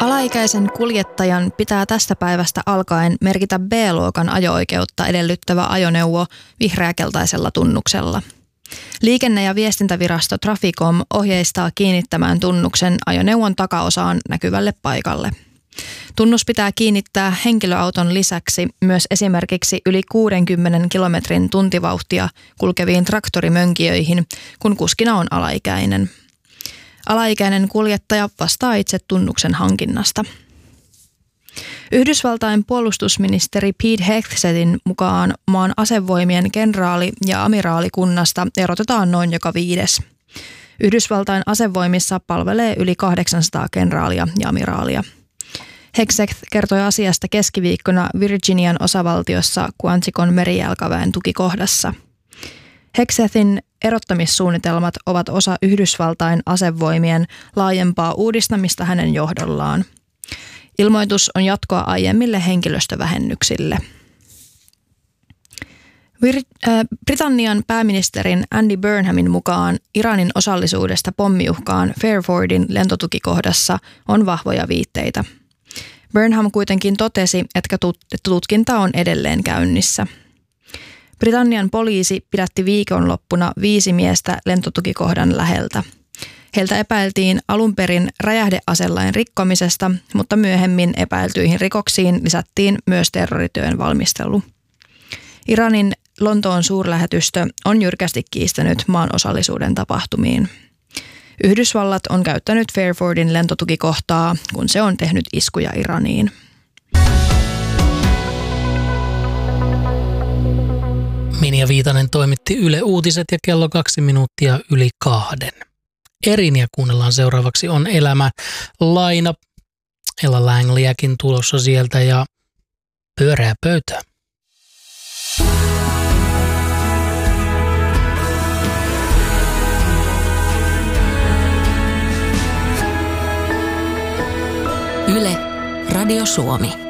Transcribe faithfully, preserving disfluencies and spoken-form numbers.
Alaikäisen kuljettajan pitää tästä päivästä alkaen merkitä B-luokan ajo-oikeutta edellyttävä ajoneuvo vihreäkeltaisella tunnuksella. Liikenne- ja viestintävirasto Traficom ohjeistaa kiinnittämään tunnuksen ajoneuvon takaosaan näkyvälle paikalle. Tunnus pitää kiinnittää henkilöauton lisäksi myös esimerkiksi yli kuudenkymmenen kilometrin tuntivauhtia kulkeviin traktorimönkijöihin, kun kuskina on alaikäinen. Alaikäinen kuljettaja vastaa itse tunnuksen hankinnasta. Yhdysvaltain puolustusministeri Pete Hegsethtin mukaan maan asevoimien kenraali- ja amiraalikunnasta erotetaan noin joka viides. Yhdysvaltain asevoimissa palvelee yli kahdeksansataa kenraalia ja amiraalia. Hegseth kertoi asiasta keskiviikkona Virginian osavaltiossa Quanticon merijalkaväen tukikohdassa. Hegsethin erottamissuunnitelmat ovat osa Yhdysvaltain asevoimien laajempaa uudistamista hänen johdollaan. Ilmoitus on jatkoa aiemmille henkilöstövähennyksille. Vir- äh, Britannian pääministerin Andy Burnhamin mukaan Iranin osallisuudesta pommiuhkaan Fairfordin lentotukikohdassa on vahvoja viitteitä. Burnham kuitenkin totesi, että tutkinta on edelleen käynnissä. Britannian poliisi pidätti viikonloppuna viisi miestä lentotukikohdan läheltä. Heiltä epäiltiin alun perin räjähdeaselain rikkomisesta, mutta myöhemmin epäiltyihin rikoksiin lisättiin myös terrorityön valmistelu. Iranin Lontoon suurlähetystö on jyrkästi kiistänyt maan osallisuuden tapahtumiin. Yhdysvallat on käyttänyt Fairfordin lentotukikohtaa, kun se on tehnyt iskuja Iraniin. Minja Viitanen toimitti Yle Uutiset ja kello kaksi minuuttia yli kahden. Erinia kuunnellaan seuraavaksi on Elämä laina. Ella Langleyäkin tulossa sieltä ja Pyöreä pöytä. Yle, Radio Suomi.